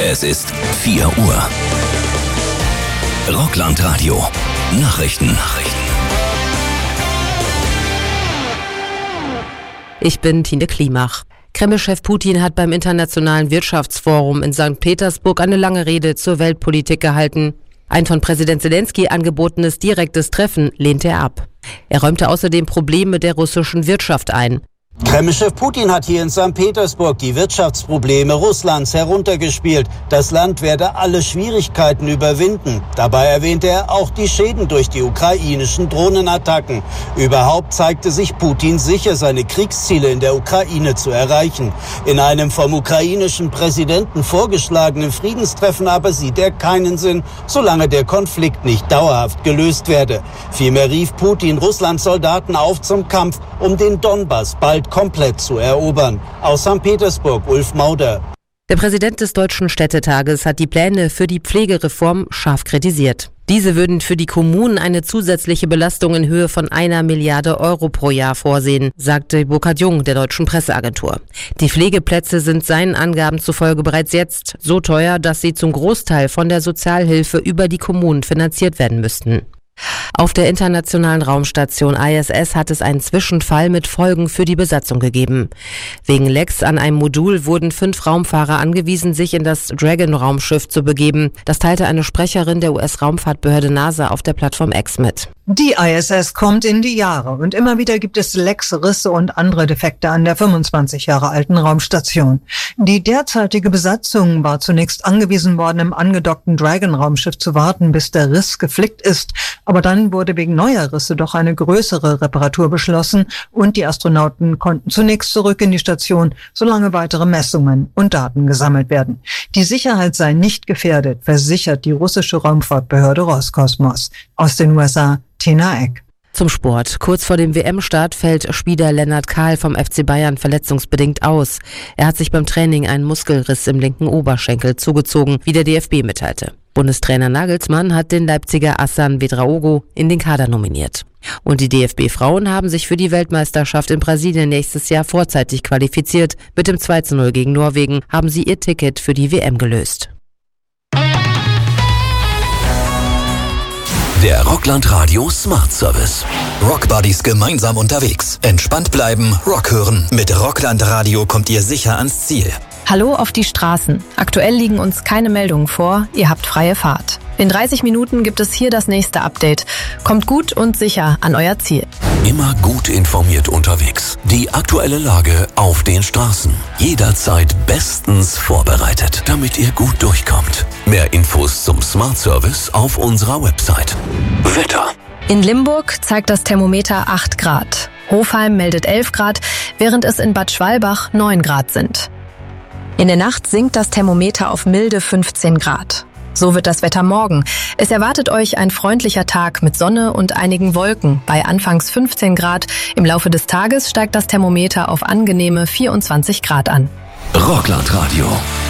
Es ist 4 Uhr. Rockland-Radio. Nachrichten. Ich bin Tine Klimach. Kreml-Chef Putin hat beim Internationalen Wirtschaftsforum in St. Petersburg eine lange Rede zur Weltpolitik gehalten. Ein von Präsident Zelensky angebotenes direktes Treffen lehnte er ab. Er räumte außerdem Probleme der russischen Wirtschaft ein. Kreml-Chef Putin hat hier in St. Petersburg die Wirtschaftsprobleme Russlands heruntergespielt. Das Land werde alle Schwierigkeiten überwinden. Dabei erwähnte er auch die Schäden durch die ukrainischen Drohnenattacken. Überhaupt zeigte sich Putin sicher, seine Kriegsziele in der Ukraine zu erreichen. In einem vom ukrainischen Präsidenten vorgeschlagenen Friedenstreffen aber sieht er keinen Sinn, solange der Konflikt nicht dauerhaft gelöst werde. Vielmehr rief Putin Russlands Soldaten auf zum Kampf um den Donbass bald komplett zu erobern. Aus St. Petersburg, Ulf Mauder. Der Präsident des Deutschen Städtetages hat die Pläne für die Pflegereform scharf kritisiert. Diese würden für die Kommunen eine zusätzliche Belastung in Höhe von 1 Milliarde Euro pro Jahr vorsehen, sagte Burkhard Jung der Deutschen Presseagentur. Die Pflegeplätze sind seinen Angaben zufolge bereits jetzt so teuer, dass sie zum Großteil von der Sozialhilfe über die Kommunen finanziert werden müssten. Auf der internationalen Raumstation ISS hat es einen Zwischenfall mit Folgen für die Besatzung gegeben. Wegen Lecks an einem Modul wurden 5 Raumfahrer angewiesen, sich in das Dragon-Raumschiff zu begeben. Das teilte eine Sprecherin der US-Raumfahrtbehörde NASA auf der Plattform X mit. Die ISS kommt in die Jahre und immer wieder gibt es Lecks, Risse und andere Defekte an der 25 Jahre alten Raumstation. Die derzeitige Besatzung war zunächst angewiesen worden, im angedockten Dragon-Raumschiff zu warten, bis der Riss geflickt ist. Aber dann wurde wegen neuer Risse doch eine größere Reparatur beschlossen und die Astronauten konnten zunächst zurück in die Station, solange weitere Messungen und Daten gesammelt werden. Die Sicherheit sei nicht gefährdet, versichert die russische Raumfahrtbehörde Roskosmos. Aus den USA, Tina Eck. Zum Sport. Kurz vor dem WM-Start fällt Spieler Lennart Kahl vom FC Bayern verletzungsbedingt aus. Er hat sich beim Training einen Muskelriss im linken Oberschenkel zugezogen, wie der DFB mitteilte. Bundestrainer Nagelsmann hat den Leipziger Hassan Bedraogo in den Kader nominiert. Und die DFB-Frauen haben sich für die Weltmeisterschaft in Brasilien nächstes Jahr vorzeitig qualifiziert. Mit dem 2:0 gegen Norwegen haben sie ihr Ticket für die WM gelöst. Der Rockland-Radio Smart Service. Rockbuddies gemeinsam unterwegs. Entspannt bleiben, Rock hören. Mit Rockland-Radio kommt ihr sicher ans Ziel. Hallo auf die Straßen. Aktuell liegen uns keine Meldungen vor. Ihr habt freie Fahrt. In 30 Minuten gibt es hier das nächste Update. Kommt gut und sicher an euer Ziel. Immer gut informiert unterwegs. Die aktuelle Lage auf den Straßen. Jederzeit bestens vorbereitet, damit ihr gut durchkommt. Mehr Infos zum Smart Service auf unserer Website. Wetter. In Limburg zeigt das Thermometer 8 Grad. Hofheim meldet 11 Grad, während es in Bad Schwalbach 9 Grad sind. In der Nacht sinkt das Thermometer auf milde 15 Grad. So wird das Wetter morgen. Es erwartet euch ein freundlicher Tag mit Sonne und einigen Wolken bei anfangs 15 Grad. Im Laufe des Tages steigt das Thermometer auf angenehme 24 Grad an. Rockland Radio.